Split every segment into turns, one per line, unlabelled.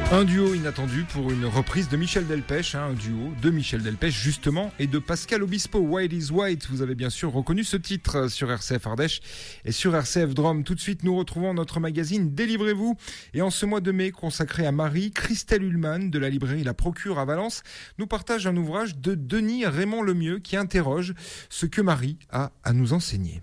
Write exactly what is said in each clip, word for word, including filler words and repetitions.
Un duo inattendu pour une reprise de Michel Delpech, hein, un duo de Michel Delpech justement et de Pascal Obispo. White is White, vous avez bien sûr reconnu ce titre sur R C F Ardèche et sur R C F Drôme. Tout de suite, nous retrouvons notre magazine Délivrez-vous. Et en ce mois de mai consacré à Marie, Christelle Ullmann de la librairie La Procure à Valence nous partage un ouvrage de Denis Raymond Lemieux qui interroge ce que Marie a à nous enseigner.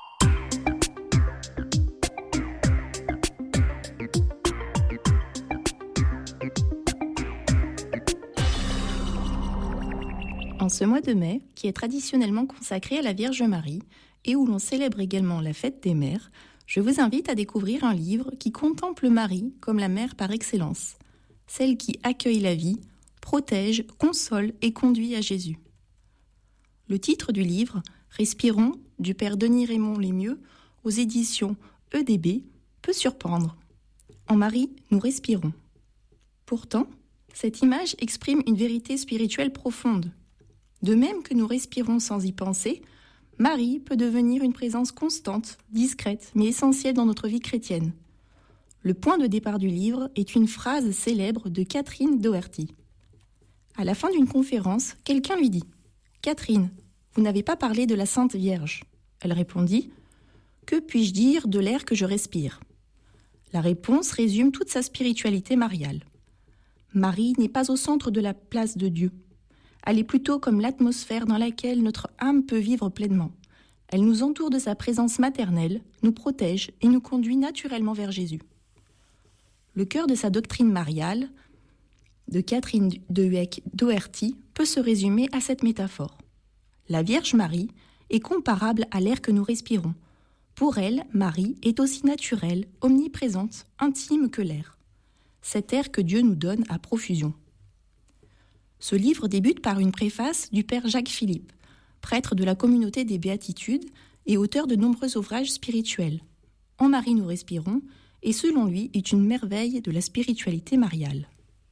En ce mois de mai, qui est traditionnellement consacré à la Vierge Marie et où l'on célèbre également la fête des mères, je vous invite à découvrir un livre qui contemple Marie comme la mère par excellence, celle qui accueille la vie, protège, console et conduit à Jésus. Le titre du livre, Respirons, du père Denis Raymond Lemieux, aux éditions E D B, peut surprendre. En Marie, nous respirons. Pourtant, cette image exprime une vérité spirituelle profonde. De même que nous respirons sans y penser, Marie peut devenir une présence constante, discrète, mais essentielle dans notre vie chrétienne. Le point de départ du livre est une phrase célèbre de Catherine Doherty. À la fin d'une conférence, quelqu'un lui dit « Catherine, vous n'avez pas parlé de la Sainte Vierge ». Elle répondit « Que puis-je dire de l'air que je respire ?» La réponse résume toute sa spiritualité mariale. Marie n'est pas au centre de la place de Dieu. Elle est plutôt comme l'atmosphère dans laquelle notre âme peut vivre pleinement. Elle nous entoure de sa présence maternelle, nous protège et nous conduit naturellement vers Jésus. Le cœur de sa doctrine mariale, de Catherine de Hueck Doherty, peut se résumer à cette métaphore. La Vierge Marie est comparable à l'air que nous respirons. Pour elle, Marie est aussi naturelle, omniprésente, intime que l'air. Cet air que Dieu nous donne à profusion. Ce livre débute par une préface du père Jacques Philippe, prêtre de la communauté des Béatitudes et auteur de nombreux ouvrages spirituels. En Marie nous respirons, et selon lui est une merveille de la spiritualité mariale.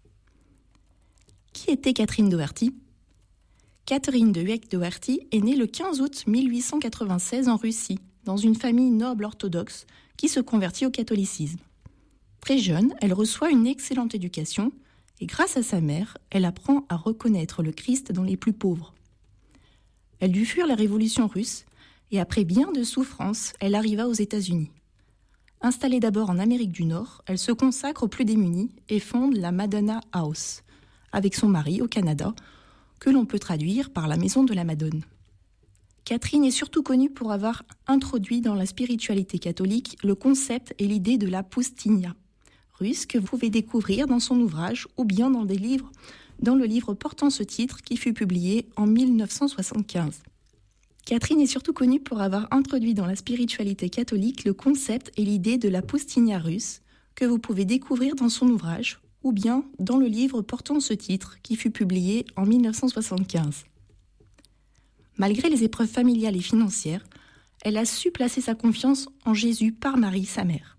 Qui était Catherine Doherty ? Catherine de Hueck Doherty est née le quinze août mille huit cent quatre-vingt-seize en Russie, dans une famille noble orthodoxe qui se convertit au catholicisme. Très jeune, elle reçoit une excellente éducation, et grâce à sa mère, elle apprend à reconnaître le Christ dans les plus pauvres. Elle dut fuir la révolution russe, et après bien de souffrances, elle arriva aux États-Unis. Installée d'abord en Amérique du Nord, elle se consacre aux plus démunis et fonde la Madonna House, avec son mari au Canada, que l'on peut traduire par la Maison de la Madone. Catherine est surtout connue pour avoir introduit dans la spiritualité catholique le concept et l'idée de la poustinia russe que vous pouvez découvrir dans son ouvrage ou bien dans des livres, dans le livre portant ce titre qui fut publié en mille neuf cent soixante-quinze. Catherine est surtout connue pour avoir introduit dans la spiritualité catholique le concept et l'idée de la poustinia russe que vous pouvez découvrir dans son ouvrage ou bien dans le livre portant ce titre qui fut publié en mille neuf cent soixante-quinze. Malgré les épreuves familiales et financières, elle a su placer sa confiance en Jésus par Marie, sa mère.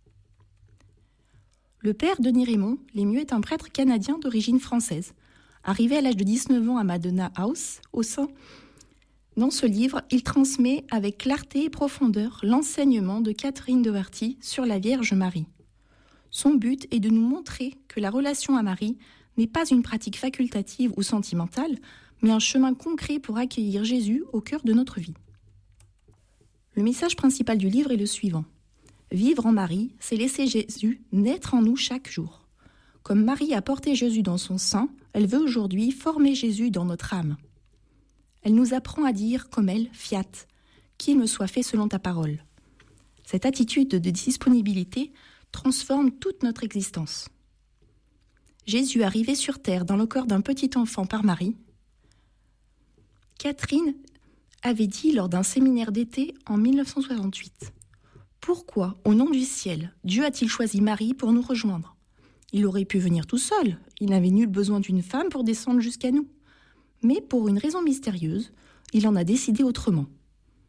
Le père Denis Raymond Lemieux est un prêtre canadien d'origine française. Arrivé à l'âge de dix-neuf ans à Madonna House, au sein, dans ce livre, il transmet avec clarté et profondeur l'enseignement de Catherine Doherty sur la Vierge Marie. Son but est de nous montrer que la relation à Marie n'est pas une pratique facultative ou sentimentale, mais un chemin concret pour accueillir Jésus au cœur de notre vie. Le message principal du livre est le suivant. Vivre en Marie, c'est laisser Jésus naître en nous chaque jour. Comme Marie a porté Jésus dans son sein, elle veut aujourd'hui former Jésus dans notre âme. Elle nous apprend à dire comme elle, fiat, qu'il me soit fait selon ta parole. Cette attitude de disponibilité transforme toute notre existence. Jésus arrivé sur terre dans le corps d'un petit enfant par Marie. Catherine avait dit lors d'un séminaire d'été en mille neuf cent soixante-huit. Pourquoi, au nom du ciel, Dieu a-t-il choisi Marie pour nous rejoindre ? Il aurait pu venir tout seul, il n'avait nul besoin d'une femme pour descendre jusqu'à nous. Mais pour une raison mystérieuse, il en a décidé autrement. Pourquoi ?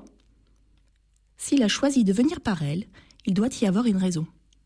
S'il a choisi de venir par elle, il doit y avoir une raison.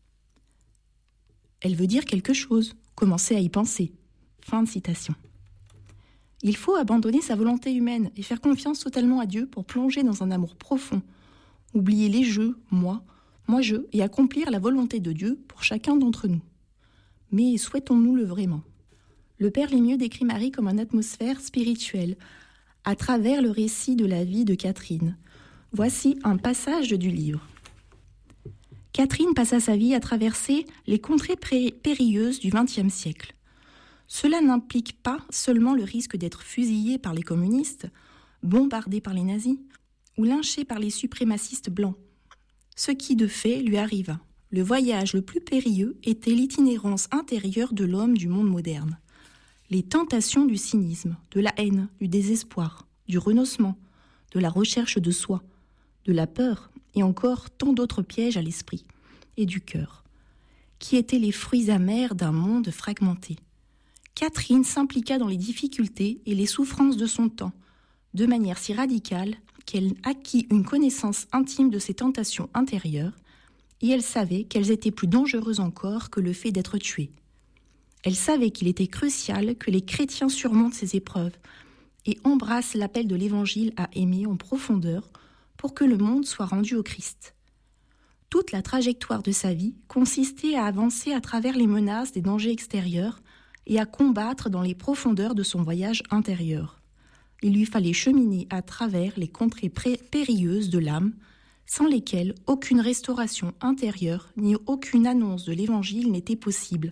Elle veut dire quelque chose, commencez à y penser. Fin de citation. Il faut abandonner sa volonté humaine et faire confiance totalement à Dieu pour plonger dans un amour profond, oublier les jeux, moi, moi je, et accomplir la volonté de Dieu pour chacun d'entre nous. Mais souhaitons-nous-le vraiment ? Le Père Lemieux décrit Marie comme une atmosphère spirituelle, à travers le récit de la vie de Catherine. Voici un passage du livre. Catherine passa sa vie à traverser les contrées périlleuses du vingtième siècle. Cela n'implique pas seulement le risque d'être fusillée par les communistes, bombardée par les nazis ou lynchée par les suprémacistes blancs. Ce qui de fait lui arriva. Le voyage le plus périlleux était l'itinérance intérieure de l'homme du monde moderne. Les tentations du cynisme, de la haine, du désespoir, du renoncement, de la recherche de soi, de la peur et encore tant d'autres pièges à l'esprit et du cœur, qui étaient les fruits amers d'un monde fragmenté. Catherine s'impliqua dans les difficultés et les souffrances de son temps, de manière si radicale qu'elle acquit une connaissance intime de ses tentations intérieures, et elle savait qu'elles étaient plus dangereuses encore que le fait d'être tuée. Elle savait qu'il était crucial que les chrétiens surmontent ces épreuves et embrassent l'appel de l'Évangile à aimer en profondeur pour que le monde soit rendu au Christ. Toute la trajectoire de sa vie consistait à avancer à travers les menaces des dangers extérieurs et à combattre dans les profondeurs de son voyage intérieur. Il lui fallait cheminer à travers les contrées périlleuses de l'âme, sans lesquelles aucune restauration intérieure ni aucune annonce de l'Évangile n'était possible.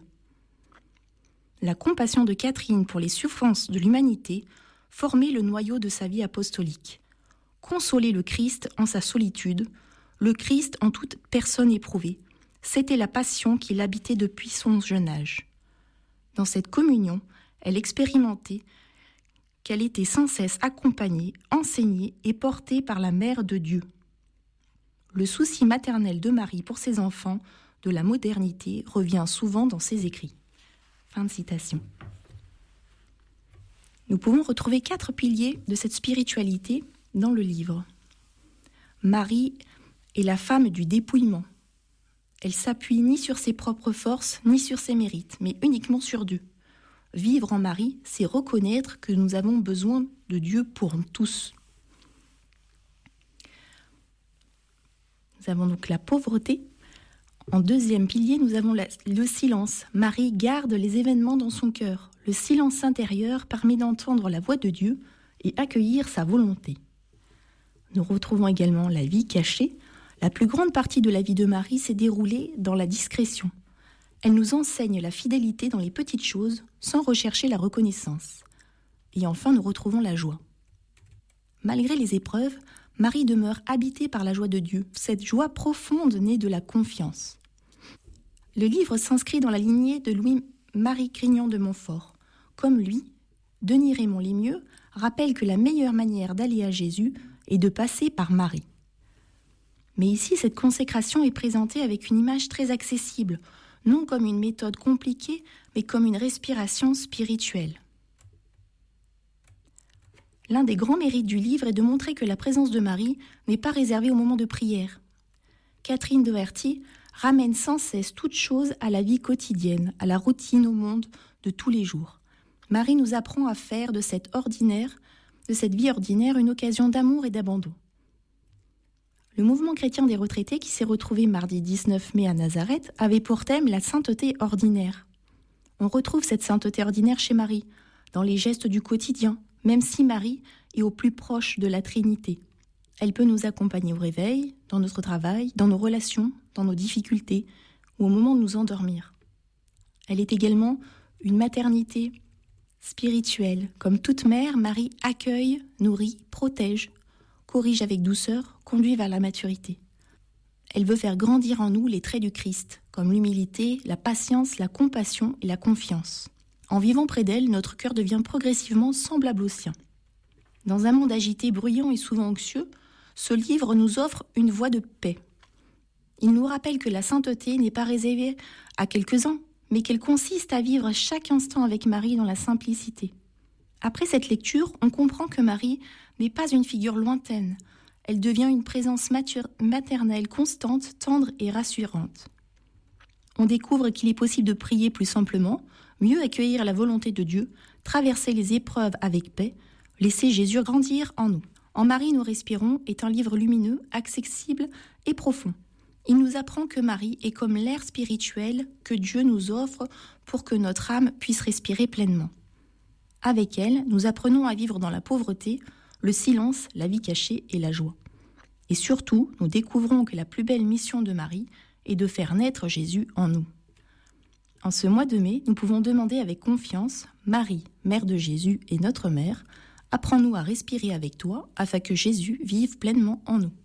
La compassion de Catherine pour les souffrances de l'humanité formait le noyau de sa vie apostolique. Consoler le Christ en sa solitude, le Christ en toute personne éprouvée, c'était la passion qui l'habitait depuis son jeune âge. Dans cette communion, elle expérimentait qu'elle était sans cesse accompagnée, enseignée et portée par la Mère de Dieu. Le souci maternel de Marie pour ses enfants de la modernité revient souvent dans ses écrits. Fin de citation. Nous pouvons retrouver quatre piliers de cette spiritualité dans le livre. Marie est la femme du dépouillement. Elle s'appuie ni sur ses propres forces, ni sur ses mérites, mais uniquement sur Dieu. Vivre en Marie, c'est reconnaître que nous avons besoin de Dieu pour tous. Nous avons donc la pauvreté. En deuxième pilier, nous avons la, le silence. Marie garde les événements dans son cœur. Le silence intérieur permet d'entendre la voix de Dieu et accueillir sa volonté. Nous retrouvons également la vie cachée. La plus grande partie de la vie de Marie s'est déroulée dans la discrétion. Elle nous enseigne la fidélité dans les petites choses, sans rechercher la reconnaissance. Et enfin, nous retrouvons la joie. Malgré les épreuves, Marie demeure habitée par la joie de Dieu, cette joie profonde née de la confiance. Le livre s'inscrit dans la lignée de Louis-Marie Grignon de Montfort. Comme lui, Denis Raymond Lemieux rappelle que la meilleure manière d'aller à Jésus est de passer par Marie. Mais ici, cette consécration est présentée avec une image très accessible, non comme une méthode compliquée, mais comme une respiration spirituelle. L'un des grands mérites du livre est de montrer que la présence de Marie n'est pas réservée au moment de prière. Catherine Doherty ramène sans cesse toute chose à la vie quotidienne, à la routine au monde de tous les jours. Marie nous apprend à faire de cette ordinaire, de cette vie ordinaire une occasion d'amour et d'abandon. Le mouvement chrétien des retraités, qui s'est retrouvé mardi dix-neuf mai à Nazareth, avait pour thème la sainteté ordinaire. On retrouve cette sainteté ordinaire chez Marie, dans les gestes du quotidien, même si Marie est au plus proche de la Trinité. Elle peut nous accompagner au réveil, dans notre travail, dans nos relations, dans nos difficultés, ou au moment de nous endormir. Elle est également une maternité spirituelle. Comme toute mère, Marie accueille, nourrit, protège, corrige avec douceur, conduit vers la maturité. Elle veut faire grandir en nous les traits du Christ, comme l'humilité, la patience, la compassion et la confiance. En vivant près d'elle, notre cœur devient progressivement semblable au sien. Dans un monde agité, bruyant et souvent anxieux, ce livre nous offre une voie de paix. Il nous rappelle que la sainteté n'est pas réservée à quelques-uns, mais qu'elle consiste à vivre chaque instant avec Marie dans la simplicité. Après cette lecture, on comprend que Marie n'est pas une figure lointaine. Elle devient une présence mature, maternelle, constante, tendre et rassurante. On découvre qu'il est possible de prier plus simplement, mieux accueillir la volonté de Dieu, traverser les épreuves avec paix, laisser Jésus grandir en nous. En Marie, nous respirons est un livre lumineux, accessible et profond. Il nous apprend que Marie est comme l'air spirituel que Dieu nous offre pour que notre âme puisse respirer pleinement. Avec elle, nous apprenons à vivre dans la pauvreté, le silence, la vie cachée et la joie. Et surtout, nous découvrons que la plus belle mission de Marie est de faire naître Jésus en nous. En ce mois de mai, nous pouvons demander avec confiance, Marie, mère de Jésus et notre mère, apprends-nous à respirer avec toi afin que Jésus vive pleinement en nous.